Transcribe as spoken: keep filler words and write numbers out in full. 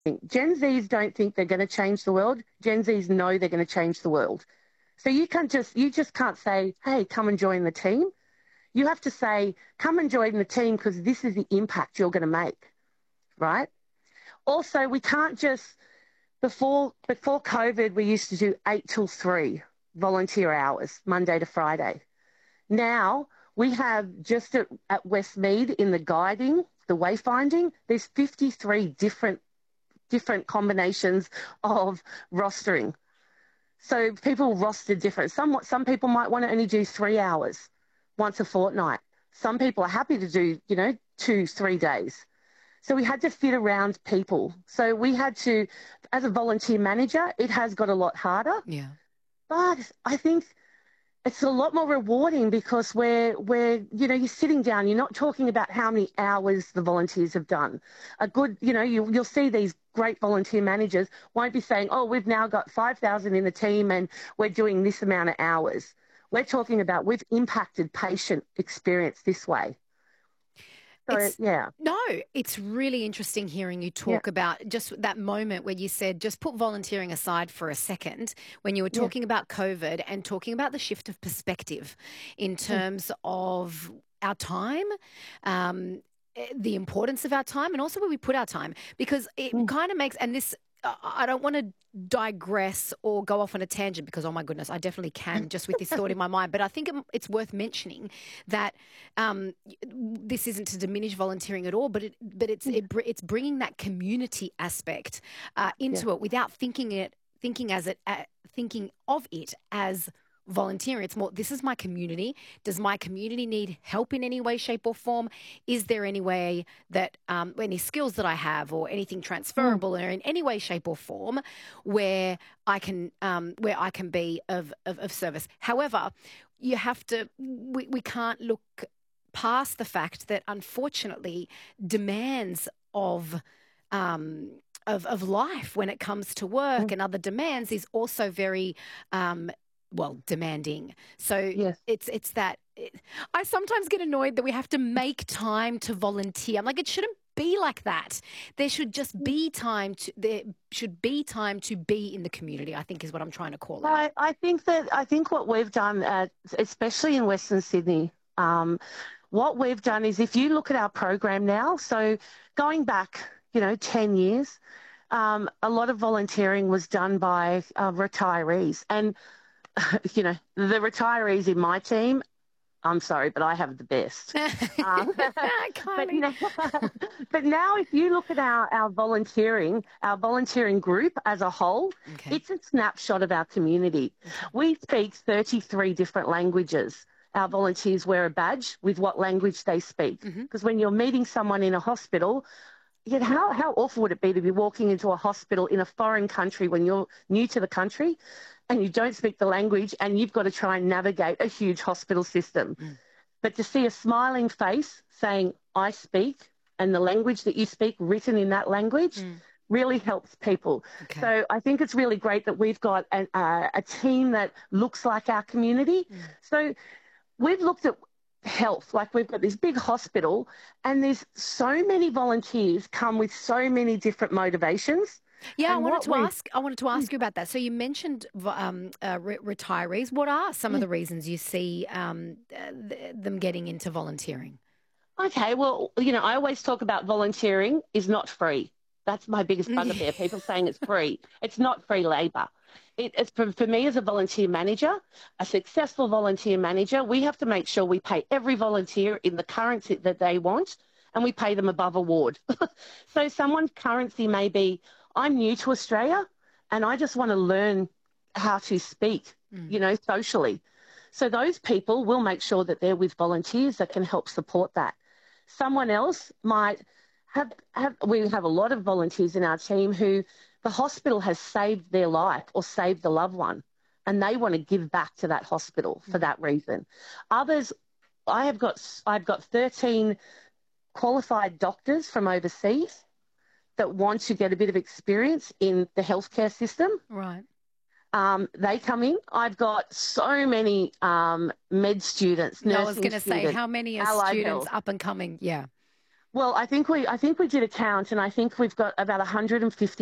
Gen Zs don't think they're going to change the world. Gen Zs know they're going to change the world. So you can't just you just can't say, hey, come and join the team. You have to say, come and join the team because this is the impact you're going to make, right? Also, we can't just, before before COVID, we used to do eight till three volunteer hours, Monday to Friday. Now we have just at, at Westmead in the guiding, the wayfinding, there's fifty-three different different combinations of rostering. So people roster different. Some some people might want to only do three hours once a fortnight. Some people are happy to do, you know, two, three days. So we had to fit around people. So we had to, as a volunteer manager, it has got a lot harder. Yeah. But I think it's a lot more rewarding because we're, we're, you know, you're sitting down, you're not talking about how many hours the volunteers have done. A good, you know, you, you'll see these great volunteer managers won't be saying, oh, we've now got five thousand in the team and we're doing this amount of hours. We're talking about we've impacted patient experience this way. So, It's, yeah. No, it's really interesting hearing you talk Yeah. about just that moment where you said, just put volunteering aside for a second, when you were talking Yeah. about COVID and talking about the shift of perspective in terms of our time, um, eh, the importance of our time, and also where we put our time, because it Mm. kind of makes, and this, I I don't want to digress or go off on a tangent because, oh my goodness, I definitely can just with this thought in my mind. But I think it- it's worth mentioning that um, this isn't to diminish volunteering at all, but it, but it's it, br- it's bringing that community aspect uh, into Yeah. it without thinking it thinking as it uh, thinking of it as volunteering. It's more, this is my community. Does my community need help in any way, shape, or form? Is there any way that um, any skills that I have or anything Mm. transferable or in any way, shape, or form where I can um, where I can be of, of of service? However, you have to. We, we can't look past the fact that unfortunately demands of um, of of life when it comes to work Mm. and other demands is also very um, well, demanding. So Yes. it's it's that it, I sometimes get annoyed that we have to make time to volunteer. I'm like, it shouldn't be like that. There should just be time to there should be time to be in the community, I think is what I'm trying to call out. I, I think that I think what we've done, at, especially in Western Sydney, um, what we've done is if you look at our program now, so going back, you know, ten years, um, a lot of volunteering was done by uh, retirees. And, you know, the retirees in my team, I'm sorry, but I have the best. Um, but Kylie. now, but now, if you look at our, our volunteering, our volunteering group as a whole, Okay. it's a snapshot of our community. We speak thirty-three different languages. Our volunteers wear a badge with what language they speak. Mm-hmm. Because when you're meeting someone in a hospital, yet how, how awful would it be to be walking into a hospital in a foreign country when you're new to the country and you don't speak the language and you've got to try and navigate a huge hospital system. Mm. But to see a smiling face saying, I speak, and the language that you speak written in that language Mm. really helps people. Okay. So I think it's really great that we've got an, uh, a team that looks like our community. Mm. So we've looked at health, like we've got this big hospital and there's so many volunteers come with so many different motivations. Yeah, I And wanted what to we ask. I wanted to ask you about that. So you mentioned v- um, uh, re- retirees. What are some of the reasons you see um, uh, th- them getting into volunteering? Okay, well, you know, I always talk about volunteering is not free. That's my biggest bugbear, people saying it's free. It's not free labour. It, it's for, for me as a volunteer manager, a successful volunteer manager, we have to make sure we pay every volunteer in the currency that they want and we pay them above award. So someone's currency may be, I'm new to Australia and I just want to learn how to speak, Mm. you know, socially. So those people will make sure that they're with volunteers that can help support that. Someone else might have, have we have a lot of volunteers in our team who the hospital has saved their life or saved the loved one and they want to give back to that hospital for that reason. Others, I have got, I've got thirteen qualified doctors from overseas that want to get a bit of experience in the healthcare system. Right. Um, they come in. I've got so many um, med students, No, I was nursing going to say, students, how many are allied students health. up and coming? Yeah. Well, I think we I think we did a count, and I think we've got about one hundred fifty